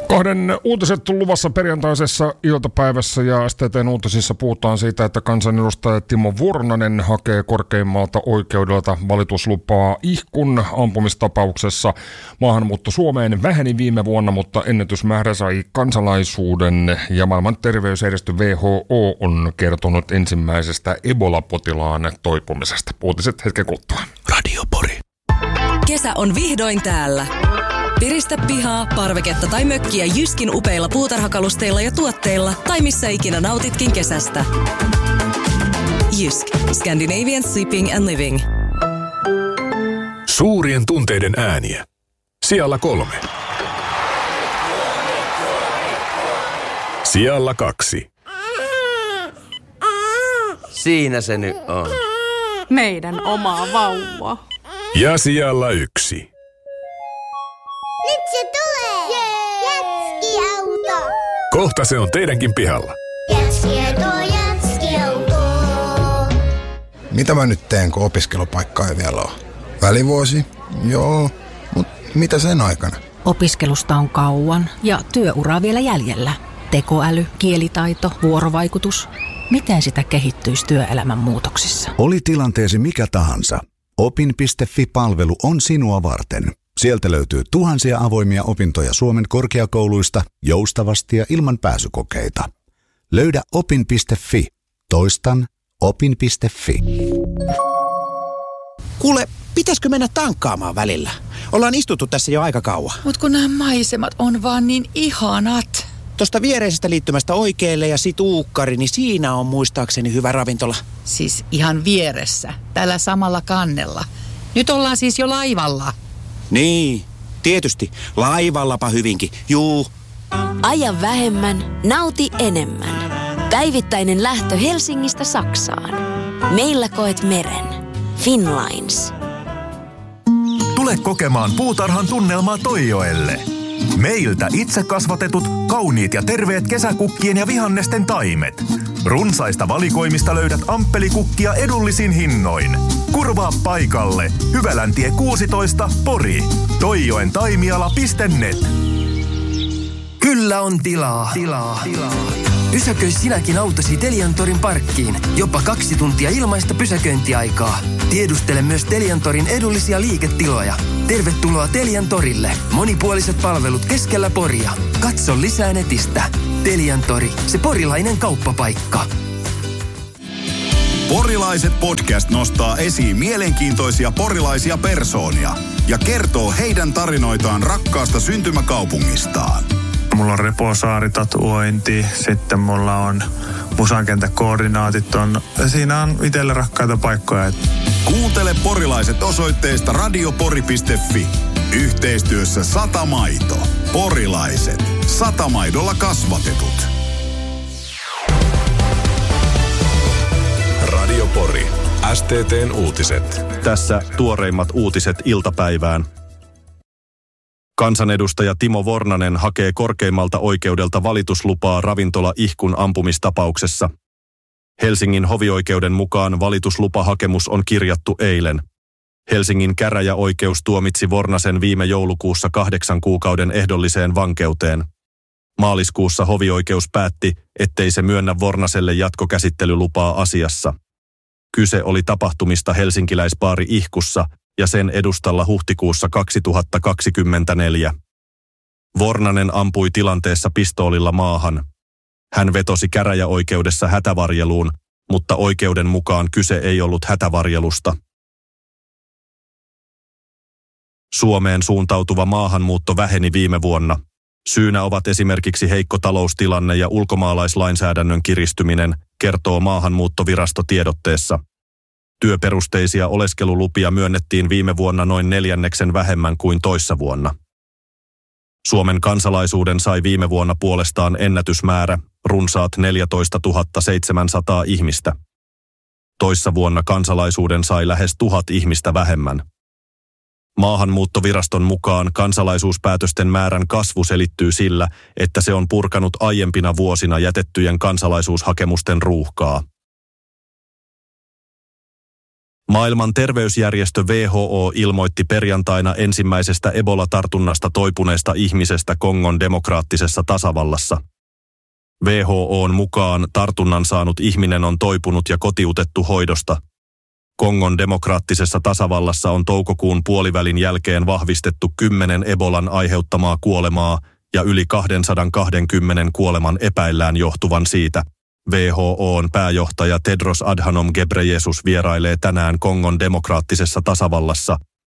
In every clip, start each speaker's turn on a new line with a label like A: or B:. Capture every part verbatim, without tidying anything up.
A: Kahden uutiset luvassa perjantaisessa iltapäivässä ja S T T:n uutisissa puhutaan siitä, että kansanedustaja Timo Vornanen hakee korkeimmalta oikeudelta valituslupaa ihkun ampumistapauksessa. Maahanmuutto Suomeen väheni viime vuonna, mutta ennätysmäärä sai kansalaisuuden ja maailman terveysjärjestö W H O on kertonut ensimmäisestä Ebola-potilaan toipumisesta. Uutiset hetken kuluttua.
B: Radio Pori.
C: Kesä on vihdoin täällä. Piristä pihaa, parveketta tai mökkiä Jyskin upeilla puutarhakalusteilla ja tuotteilla tai missä ikinä nautitkin kesästä. Jysk, Scandinavian Sleeping and Living.
B: Suurien tunteiden ääniä. Sijalla kolme. Sijalla kaksi.
D: Siinä se nyt on.
E: Meidän oma vauva.
B: Ja sijalla yksi.
F: Nyt se tulee! Jätskiauto!
B: Kohta se on teidänkin pihalla.
F: Jätskiauto, jätskiauto!
G: Mitä mä nyt teen, kun opiskelupaikka ei vielä ole? Välivuosi? Joo, mutta mitä sen aikana?
H: Opiskelusta on kauan ja työuraa vielä jäljellä. Tekoäly, kielitaito, vuorovaikutus. Miten sitä kehittyisi työelämän muutoksissa?
I: Oli tilanteesi mikä tahansa. Opin piste fi-palvelu on sinua varten. Sieltä löytyy tuhansia avoimia opintoja Suomen korkeakouluista joustavasti ja ilman pääsykokeita. Löydä opin piste fi. Toistan opin piste fi.
J: Kuule, pitäisikö mennä tankkaamaan välillä? Ollaan istuttu tässä jo aika kauan.
K: Mut kun nämä maisemat on vaan niin ihanat.
J: Tuosta viereisestä liittymästä oikealle ja sit uukkari, niin siinä on muistaakseni hyvä ravintola.
K: Siis ihan vieressä, tällä samalla kannella. Nyt ollaan siis jo laivalla.
J: Niin, tietysti. Laivallapa hyvinkin. Juu.
L: Aja vähemmän, nauti enemmän. Päivittäinen lähtö Helsingistä Saksaan. Meillä koet meren. Finnlines.
M: Tule kokemaan puutarhan tunnelmaa Toijoelle. Meiltä itse kasvatetut, kauniit ja terveet kesäkukkien ja vihannesten taimet. Runsaista valikoimista löydät amppelikukkia edullisin hinnoin. Kurvaa paikalle. Hyväläntie kuusitoista, Pori. Toijoen taimiala piste net.
D: Kyllä on tilaa. Tilaa. tilaa. Pysäköi sinäkin autosi Teliantorin parkkiin. Jopa kaksi tuntia ilmaista pysäköintiaikaa. Tiedustele myös Teliantorin edullisia liiketiloja. Tervetuloa Teliantorille. Monipuoliset palvelut keskellä Poria. Katso lisää netistä. Teliantori, se porilainen kauppapaikka.
N: Porilaiset podcast nostaa esiin mielenkiintoisia porilaisia persoonia ja kertoo heidän tarinoitaan rakkaasta syntymäkaupungistaan.
O: Mulla on reposaari-tatuointi, sitten mulla on musankentäkoordinaatit on. Siinä on itselle rakkaita paikkoja.
N: Kuuntele Porilaiset osoitteesta radiopori piste fi. Yhteistyössä Satamaito. Porilaiset. Satamaidolla kasvatetut.
B: Radio Pori. S T T:n uutiset.
P: Tässä tuoreimmat uutiset iltapäivään. Kansanedustaja Timo Vornanen hakee korkeimmalta oikeudelta valituslupaa ravintola ihkun ampumistapauksessa. Helsingin hovioikeuden mukaan valituslupahakemus on kirjattu eilen. Helsingin käräjäoikeus tuomitsi Vornasen viime joulukuussa kahdeksan kuukauden ehdolliseen vankeuteen. Maaliskuussa hovioikeus päätti, ettei se myönnä Vornaselle jatkokäsittelylupaa asiassa. Kyse oli tapahtumista helsinkiläisbaari Ihkussa ja sen edustalla huhtikuussa kaksituhattakaksikymmentäneljä. Vornanen ampui tilanteessa pistoolilla maahan. Hän vetosi käräjäoikeudessa hätävarjeluun, mutta oikeuden mukaan kyse ei ollut hätävarjelusta. Suomeen suuntautuva maahanmuutto väheni viime vuonna. Syynä ovat esimerkiksi heikko taloustilanne ja ulkomaalaislainsäädännön kiristyminen, kertoo Maahanmuuttovirasto tiedotteessa. Työperusteisia oleskelulupia myönnettiin viime vuonna noin neljänneksen vähemmän kuin toissa vuonna. Suomen kansalaisuuden sai viime vuonna puolestaan ennätysmäärä, runsaat neljätoistatuhatta seitsemänsataa ihmistä. Toissa vuonna kansalaisuuden sai lähes tuhat ihmistä vähemmän. Maahanmuuttoviraston mukaan kansalaisuuspäätösten määrän kasvu selittyy sillä, että se on purkanut aiempina vuosina jätettyjen kansalaisuushakemusten ruuhkaa. Maailman terveysjärjestö W H O ilmoitti perjantaina ensimmäisestä Ebola-tartunnasta toipuneesta ihmisestä Kongon demokraattisessa tasavallassa. W H O:n mukaan tartunnan saanut ihminen on toipunut ja kotiutettu hoidosta. Kongon demokraattisessa tasavallassa on toukokuun puolivälin jälkeen vahvistettu kymmenen Ebolan aiheuttamaa kuolemaa ja yli kaksisataakaksikymmentä kuoleman epäillään johtuvan siitä. W H O:n pääjohtaja Tedros Adhanom Ghebreyesus vierailee tänään Kongon demokraattisessa tasavallassa.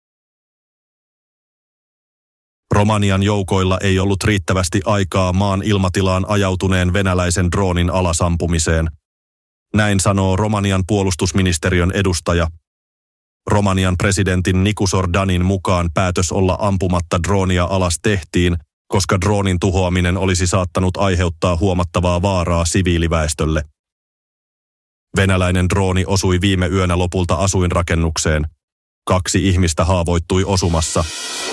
P: Romanian joukoilla ei ollut riittävästi aikaa maan ilmatilaan ajautuneen venäläisen droonin alasampumiseen. Näin sanoo Romanian puolustusministeriön edustaja. Romanian presidentin Nicu Sordanin mukaan päätös olla ampumatta droonia alas tehtiin, koska droonin tuhoaminen olisi saattanut aiheuttaa huomattavaa vaaraa siviiliväestölle. Venäläinen drooni osui viime yönä lopulta asuinrakennukseen. Kaksi ihmistä haavoittui osumassa.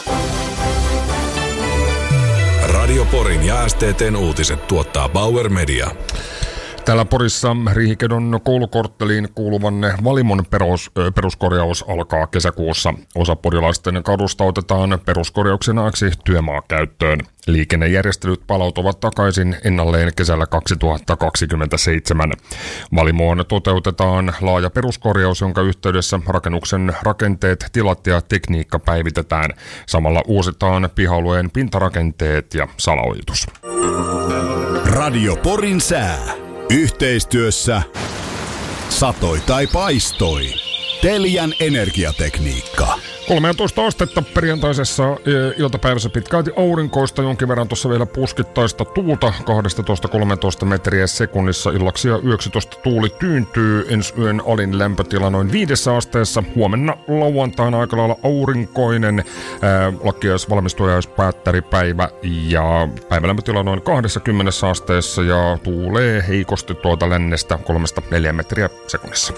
B: Radio Porin ja S T T:n uutiset tuottaa Bauer Media.
A: Täällä Porissa Riihikedon koulukortteliin kuuluvan Valimon perus, peruskorjaus alkaa kesäkuussa. Osa porilaisten kadusta otetaan peruskorjauksen ajaksi työmaakäyttöön. Liikennejärjestelyt palautuvat takaisin ennalleen kesällä kaksituhattakaksikymmentäseitsemän. Valimoon toteutetaan laaja peruskorjaus, jonka yhteydessä rakennuksen rakenteet, tilat ja tekniikka päivitetään. Samalla uusitaan piha-alueen pintarakenteet ja salaojitus.
N: Radio Porin sää. Yhteistyössä satoi tai paistoi. Telian energiatekniikka.
A: kolmetoista astetta perjantaisessa iltapäivässä pitkälti aurinkoista, jonkin verran tuossa vielä puskittaista tuulta, kaksitoista kolmetoista metriä sekunnissa. Illaksi ja yöksitoista tuuli tyyntyy, ensi yön alin lämpötila noin viidessä asteessa. Huomenna lauantaina aika lailla aurinkoinen, lakiais valmistujaispättäripäivä ja päivälämpötila noin kaksikymmentä asteessa ja tuulee heikosti tuolta lännestä kolmesta neljään metriä sekunnissa.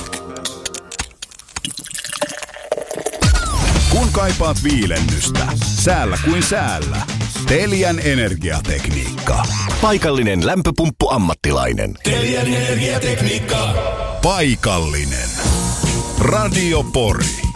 N: Kun kaipaat viilennystä, säällä kuin säällä. Telian energiatekniikka.
Q: Paikallinen lämpöpumppu ammattilainen.
N: Telian energiatekniikka. Paikallinen. Radio Pori.